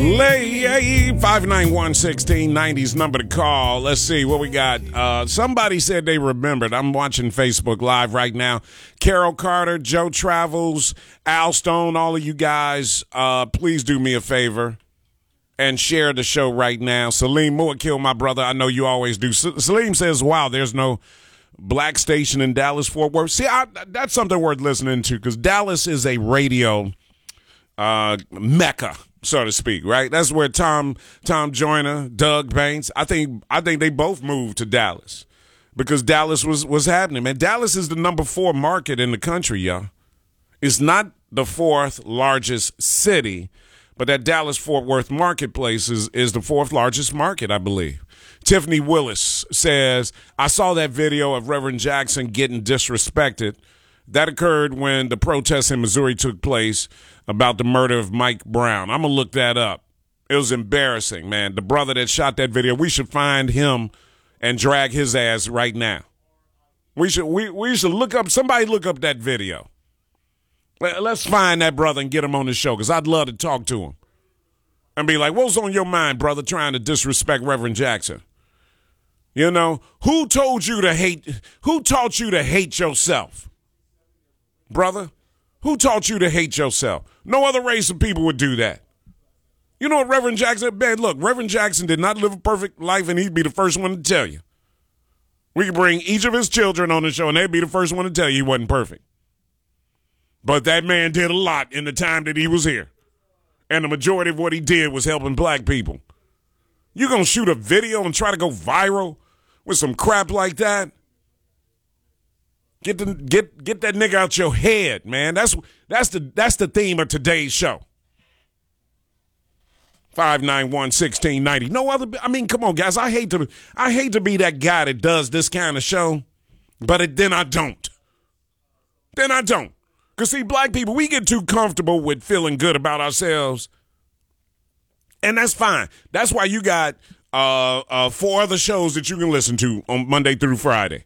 Lay 591-1690's number to call. Let's see what we got. Somebody said they remembered. I'm watching Facebook Live right now. Carol Carter, Joe Travels, Al Stone, all of you guys, please do me a favor and share the show right now. Salim Muakil, my brother, I know you always do. Salim says, wow, there's no black station in Dallas, Fort Worth. See, that's something worth listening to because Dallas is a radio mecca, so to speak, right? That's where Tom Joyner, Doug Banks, I think they both moved to Dallas because Dallas was happening, man. Dallas is the number 4 market in the country, y'all. It's not the 4th largest city, but that Dallas-Fort Worth marketplace is the 4th largest market, I believe. Tiffany Willis says, I saw that video of Reverend Jackson getting disrespected. That occurred when the protests in Missouri took place about the murder of Mike Brown. I'm going to look that up. It was embarrassing, man. The brother that shot that video, we should find him and drag his ass right now. We should look up, somebody look up that video. Let's find that brother and get him on the show because I'd love to talk to him and be like, what's on your mind, brother, trying to disrespect Reverend Jackson? You know, who taught you to hate yourself? Brother, who taught you to hate yourself? No other race of people would do that. You know what Reverend Jackson, man, look, Reverend Jackson did not live a perfect life, and he'd be the first one to tell you. We could bring each of his children on the show, and they'd be the first one to tell you he wasn't perfect. But that man did a lot in the time that he was here. And the majority of what he did was helping black people. You gonna shoot a video and try to go viral with some crap like that? Get that nigga out your head, man. That's the theme of today's show. 591-1690. No other. I mean, come on, guys. I hate to be that guy that does this kind of show, but then I don't. Because, see, black people, we get too comfortable with feeling good about ourselves, and that's fine. That's why you got 4 other shows that you can listen to on Monday through Friday.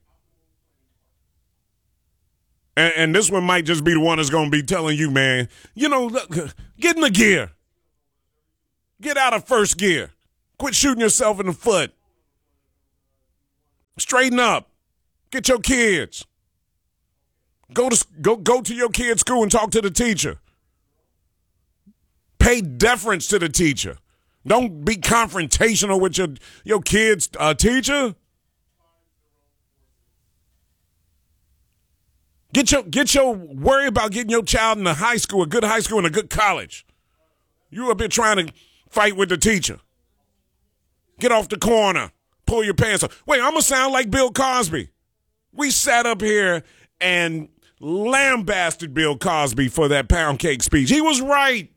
And this one might just be the one that's going to be telling you, man, you know, look, get in the gear. Get out of first gear. Quit shooting yourself in the foot. Straighten up. Get your kids. Go to your kid's school and talk to the teacher. Pay deference to the teacher. Don't be confrontational with your kid's teacher. Get your worry about getting your child in a high school, a good high school, and a good college. You up here trying to fight with the teacher. Get off the corner. Pull your pants up. Wait, I'm gonna sound like Bill Cosby. We sat up here and lambasted Bill Cosby for that pound cake speech. He was right.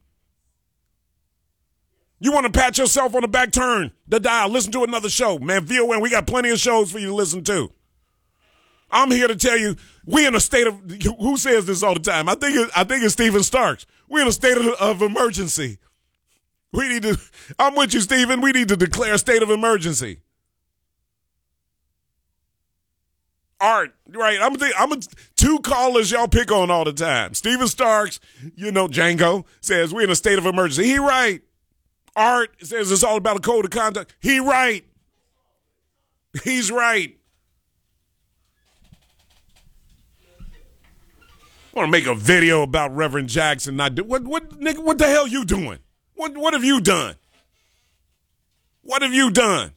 You want to pat yourself on the back, turn the dial, listen to another show. Man, VON, we got plenty of shows for you to listen to. I'm here to tell you, we in a state of, who says this all the time? I think it's Stephen Starks. We're in a state of emergency. I'm with you, Stephen. We need to declare a state of emergency. Art, right? I'm 2 callers y'all pick on all the time. Stephen Starks, Django says we're in a state of emergency. He right. Art says it's all about a code of conduct. He right. He's right. I want to make a video about Reverend Jackson not do what nigga, what the hell you doing? What have you done? What have you done?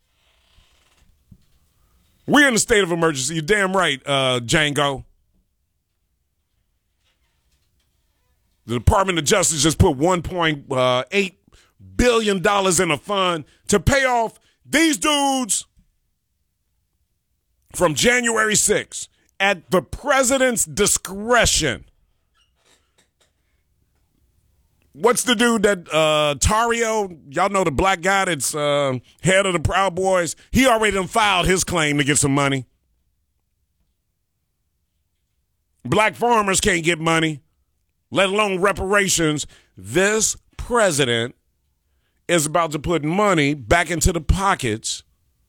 We're in a state of emergency. You're damn right, Django. The Department of Justice just put $1.8 billion in a fund to pay off these dudes from January 6th at the president's discretion. What's the dude that Tario, y'all know the black guy that's head of the Proud Boys? He already done filed his claim to get some money. Black farmers can't get money, let alone reparations. This president is about to put money back into the pockets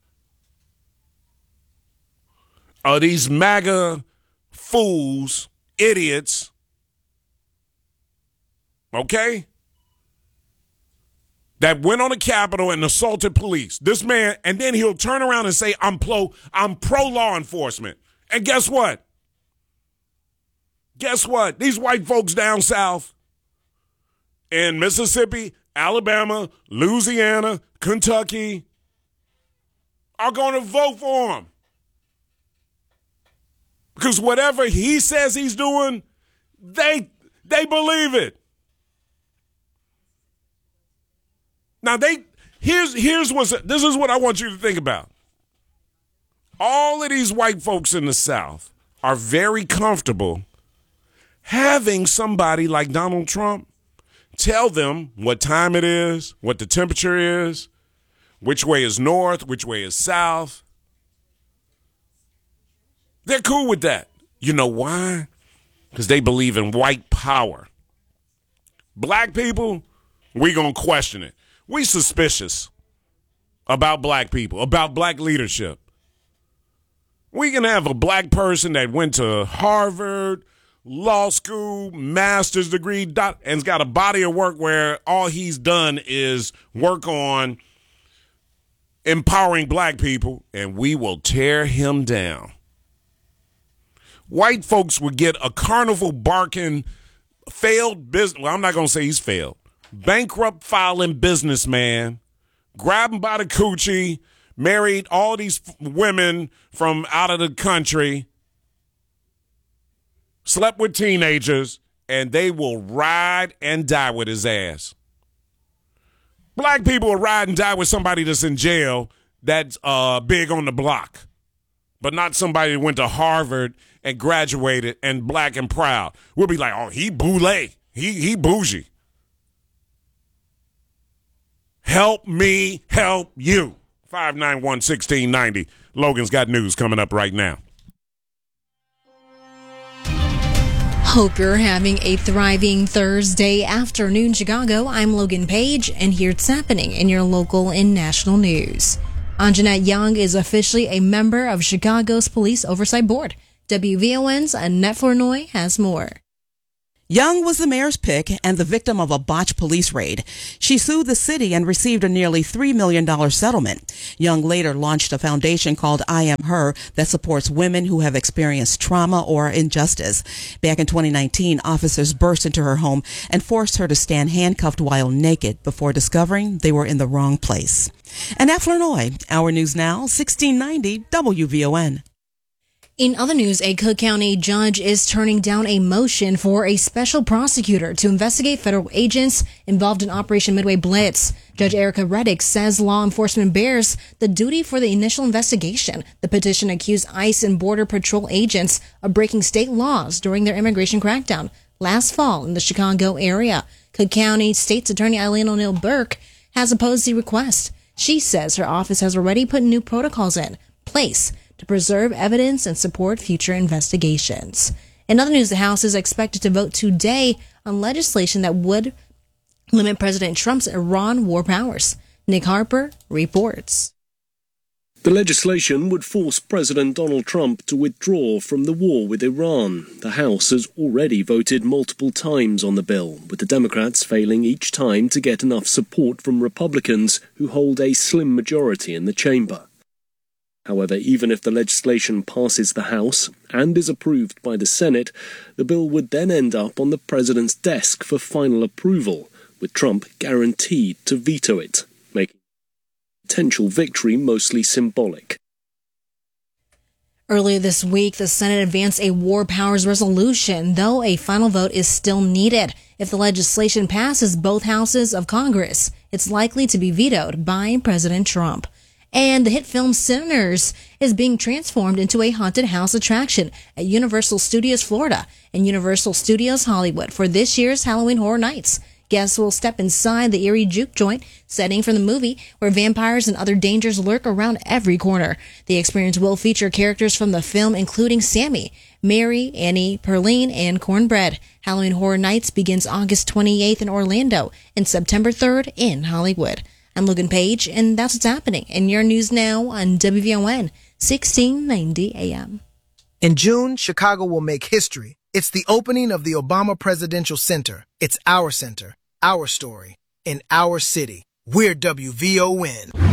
of these MAGA fools, idiots. Okay? that went on the Capitol and assaulted police. This man, and then he'll turn around and say, I'm pro law enforcement. And guess what? Guess what? These white folks down south in Mississippi, Alabama, Louisiana, Kentucky are going to vote for him. Because whatever he says he's doing, they believe it. Now this is what I want you to think about. All of these white folks in the South are very comfortable having somebody like Donald Trump tell them what time it is, what the temperature is, which way is north, which way is south. They're cool with that. You know why? Because they believe in white power. Black people, we gonna question it. We suspicious about black people, about black leadership. We can have a black person that went to Harvard, law school, master's degree, and's got a body of work where all he's done is work on empowering black people, and we will tear him down. White folks would get a carnival barking, failed business. Well, I'm not going to say he's failed. Bankrupt filing businessman, grab him by the coochie, married all these women from out of the country, slept with teenagers, and they will ride and die with his ass. Black people will ride and die with somebody that's in jail that's big on the block, but not somebody that went to Harvard and graduated and black and proud. We'll be like, oh, he boule. He bougie. Help me help you. 591-1690. Logan's got news coming up right now. Hope you're having a thriving Thursday afternoon, Chicago. I'm Logan Page, and here's what's happening in your local and national news. Anjanette Young is officially a member of Chicago's Police Oversight Board. WVON's Annette Flournoy has more. Young was the mayor's pick and the victim of a botched police raid. She sued the city and received a nearly $3 million settlement. Young later launched a foundation called I Am Her that supports women who have experienced trauma or injustice. Back in 2019, officers burst into her home and forced her to stand handcuffed while naked before discovering they were in the wrong place. Annette Flournoy, Our News Now, 1690 WVON. In other news, a Cook County judge is turning down a motion for a special prosecutor to investigate federal agents involved in Operation Midway Blitz. Judge Erica Reddick says law enforcement bears the duty for the initial investigation. The petition accused ICE and Border Patrol agents of breaking state laws during their immigration crackdown last fall in the Chicago area. Cook County State's Attorney Eileen O'Neill Burke has opposed the request. She says her office has already put new protocols in place to preserve evidence and support future investigations. In other news, the House is expected to vote today on legislation that would limit President Trump's Iran war powers. Nick Harper reports. The legislation would force President Donald Trump to withdraw from the war with Iran. The House has already voted multiple times on the bill, with the Democrats failing each time to get enough support from Republicans who hold a slim majority in the chamber. However, even if the legislation passes the House and is approved by the Senate, the bill would then end up on the president's desk for final approval, with Trump guaranteed to veto it, making potential victory mostly symbolic. Earlier this week, the Senate advanced a war powers resolution, though a final vote is still needed. If the legislation passes both houses of Congress, it's likely to be vetoed by President Trump. And the hit film Sinners is being transformed into a haunted house attraction at Universal Studios Florida and Universal Studios Hollywood for this year's Halloween Horror Nights. Guests will step inside the eerie juke joint setting from the movie, where vampires and other dangers lurk around every corner. The experience will feature characters from the film, including Sammy, Mary, Annie, Perline, and Cornbread. Halloween Horror Nights begins August 28th in Orlando and September 3rd in Hollywood. I'm Logan Page, and that's what's happening in your news now on WVON 1690 AM. In June, Chicago will make history. It's the opening of the Obama Presidential Center. It's our center, our story, in our city. We're WVON.